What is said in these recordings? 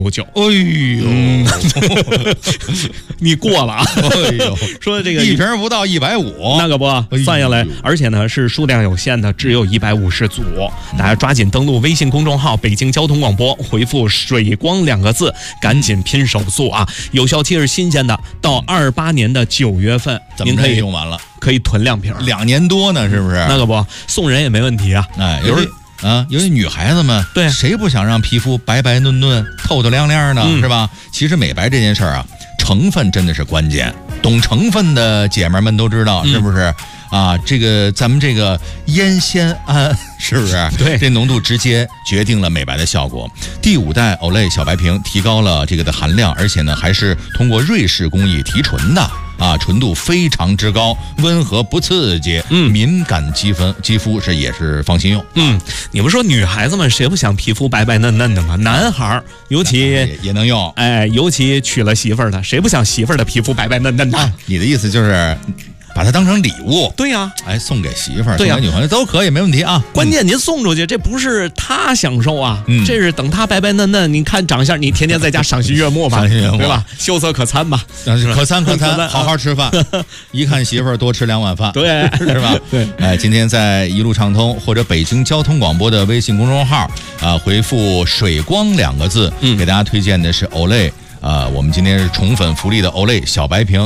酒。 哎呦， 你过了啊！ 哎呦， 说这个一瓶不到150， 那个不算下来，而且呢是数量有限的，只有150组。大家抓紧登录微信公众号北京交通广播，回复水光2个字，赶紧拼手速啊！有效期是新鲜的，到28年的9月份，您可以用完了， 可以囤2瓶 ，2年多呢，是不是？ 那个不送人也没问题啊。 哎，尤其女孩子们， 对， 谁不想让皮肤白白嫩嫩、透透亮亮呢？是吧？其实美白这件事儿啊，成分真的是关键。懂成分的姐妹们都知道，是不是？啊，这个咱们这个烟酰胺是不是？ 对， 这浓度直接决定了美白的效果。第5代 Olay 小白瓶提高了这个的含量，而且呢还是通过瑞士工艺提纯的。啊，纯度非常之高，温和不刺激，敏感肌肤也是放心用。 你不说女孩子们谁不想皮肤白白嫩嫩的吗？男孩尤其也能用， 哎，尤其娶了媳妇儿的，谁不想媳妇儿的皮肤白白嫩嫩的？ 你的意思就是把它当成礼物？ 对呀， 哎，送给媳妇儿， 对呀， 送给女朋友都可以，没问题啊。 关键您送出去，这不是他享受啊，这是等他白白嫩嫩，你看长相，你天天在家赏心悦目吧，对吧？秀色可餐吧， 可餐，好好吃饭。一看媳妇儿多吃2碗饭， 对， 是吧？ 对。 哎，今天在一路畅通或者北京交通广播的微信公众号回复水光2个字，给大家推荐的是 Olay。我们今天是宠粉福利的 Olay 小白瓶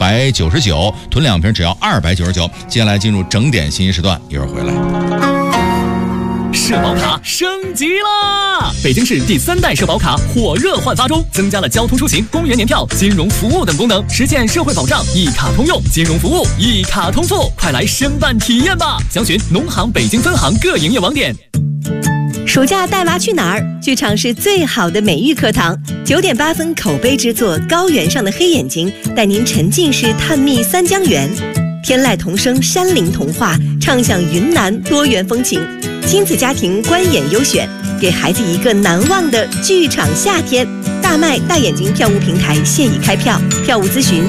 199，囤2瓶只要299。接下来进入整点信息时段，一会儿回来。 社保卡升级啦！北京市第3代社保卡火热换发中，增加了交通出行、公园年票、金融服务等功能，实现社会保障一卡通用，金融服务一卡通付，快来申办体验吧！详询农行北京分行各营业网点。 暑假带娃去哪儿？剧场是最好的美育课堂。9点8分口碑之作《高原上的黑眼睛》，带您沉浸式探秘三江源。天籁童声山林童话，畅享云南多元风情。亲子家庭观演优选，给孩子一个难忘的剧场夏天。大麦大眼睛票务平台现已开票，票务咨询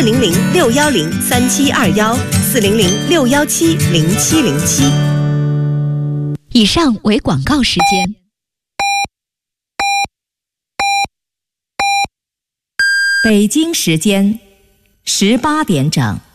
400-610-3721，400-617-0707。 以上为广告时间。北京时间18点整。